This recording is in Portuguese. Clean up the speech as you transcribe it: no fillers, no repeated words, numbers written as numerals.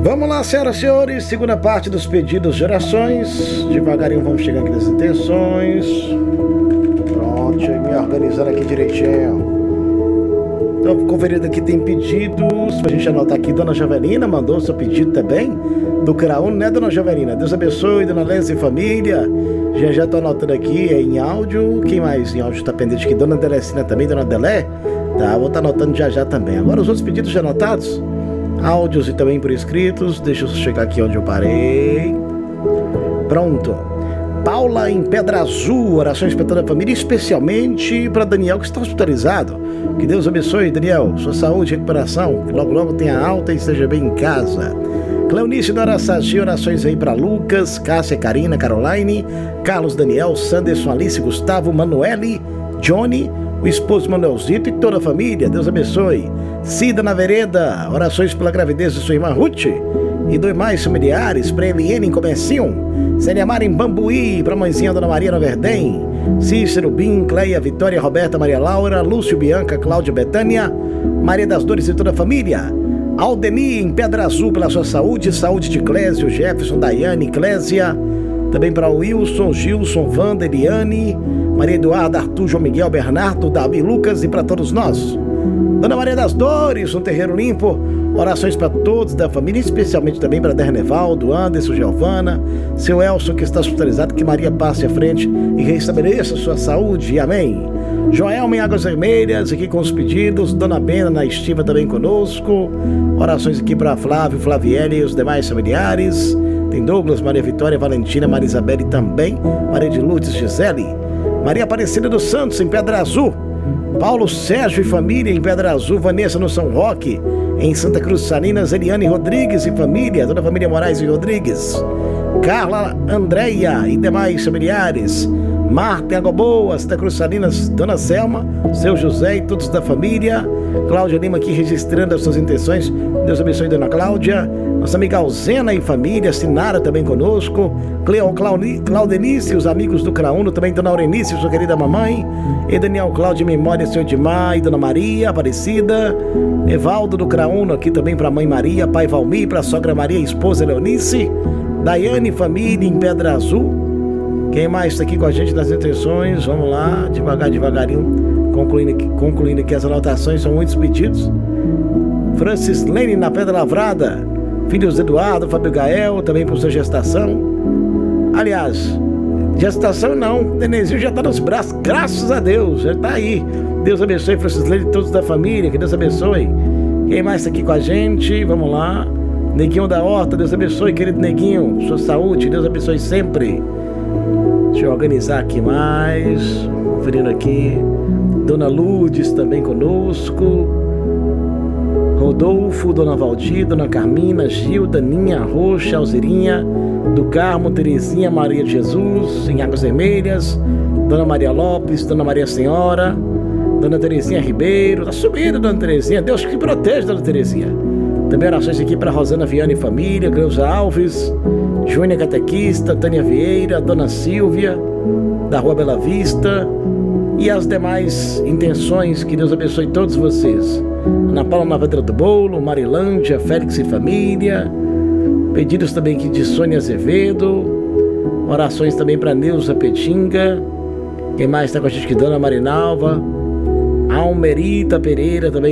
Vamos lá, senhoras e senhores, segunda parte dos pedidos de orações. Devagarinho vamos chegar aqui nas intenções. Pronto, me organizando aqui direitinho. Então, conferindo aqui, tem pedidos pra gente anotar aqui. Dona Javelina mandou seu pedido também, do Craúno, né, Dona Javelina? Deus abençoe, Dona Lésia e família. Já tô anotando aqui, é em áudio. Quem mais em áudio tá pendente aqui? Dona Delecina também, Dona Delé? Tá, vou estar anotando já também. Agora os outros pedidos já anotados, áudios e também por escritos. Deixa eu chegar aqui onde eu parei. Pronto. Paula em Pedra Azul, orações para toda a família, especialmente para Daniel, que está hospitalizado. Que Deus abençoe, Daniel, sua saúde e recuperação, que logo tenha alta e esteja bem em casa. Cleonice do Araçagi, orações aí para Lucas, Cássia, Karina, Caroline, Carlos, Daniel, Sanderson, Alice, Gustavo, Manuele, Johnny, o esposo Manuelzito e toda a família. Deus abençoe. Cida na Vereda, orações pela gravidez de sua irmã Ruth e demais familiares, para Eliene em Comercinho, Célia Mara em Bambuí, para a mãezinha Dona Maria no Verdém, Cícero, Bim, Cleia, Vitória, Roberta, Maria Laura, Lúcio, Bianca, Cláudia, Betânia, Maria das Dores e toda a família. Aldeni em Pedra Azul pela sua saúde de Clésio, Jefferson, Daiane, Clésia, também para Wilson, Gilson, Wanda, Eliane, Maria Eduarda, Arthur, João Miguel, Bernardo, Davi, Lucas e para todos nós. Dona Maria das Dores, um terreiro limpo, orações para todos da família, especialmente também para Dernevaldo, Anderson, Giovana, seu Elson que está hospitalizado, que Maria passe à frente e restabeleça sua saúde, amém. Joelma em Águas Vermelhas, aqui com os pedidos. Dona Bena na estiva também conosco, orações aqui para Flávio, Flaviele e os demais familiares. Tem Douglas, Maria Vitória, Valentina, Maria Isabelle também, Maria de Lourdes, Gisele, Maria Aparecida dos Santos em Pedra Azul, Paulo Sérgio e família em Pedra Azul, Vanessa no São Roque, em Santa Cruz Salinas, Eliane Rodrigues e família, toda a família Moraes e Rodrigues, Carla, Andréia e demais familiares, Marta em Água Boa, Santa Cruz Salinas, Dona Selma, seu José e todos da família. Cláudia Lima aqui registrando as suas intenções. Deus abençoe Dona Cláudia. Nossa amiga Alzena e família, Sinara também conosco, Claudenice, os amigos do Craúno, também Dona Aurenice, sua querida mamãe, e Daniel Cláudio, memória, seu Edmar e Dona Maria Aparecida, Evaldo do Craúno aqui também para a mãe Maria, pai Valmir, para a sogra Maria, esposa Leonice, Daiane, família em Pedra Azul. Quem mais está aqui com a gente nas intenções? Vamos lá, devagarinho, concluindo aqui as anotações, são muitos pedidos. Francis Lene na Pedra Lavrada, filhos Eduardo, Fábio Gael, também por sua gestação. Aliás, gestação não, Nenezinho já está nos braços, graças a Deus, já está aí. Deus abençoe Francis Lene e todos da família, que Deus abençoe. Quem mais está aqui com a gente? Vamos lá. Neguinho da Horta, Deus abençoe, querido Neguinho, sua saúde, Deus abençoe sempre. Deixa eu organizar aqui mais, conferindo aqui. Dona Lourdes também conosco, Rodolfo, Dona Valdir, Dona Carmina, Gilda, Ninha, Roxa, Alzirinha, do Carmo, Terezinha, Maria de Jesus, em Águas Vermelhas, Dona Maria Lopes, Dona Maria Senhora, Dona Terezinha Ribeiro, tá subindo Dona Terezinha, Deus que protege Dona Terezinha. Também orações aqui para Rosana Viana e família, Creuza Alves, Júnia Catequista, Tânia Vieira, Dona Silvia, da Rua Bela Vista, e as demais intenções, que Deus abençoe todos vocês. Ana Paula na Pedra do Bolo, Marilândia, Félix e família, pedidos também aqui de Sônia Azevedo, orações também para Neuza Petinga, quem mais está com a gente aqui? Dona Marinalva, Almerita Pereira também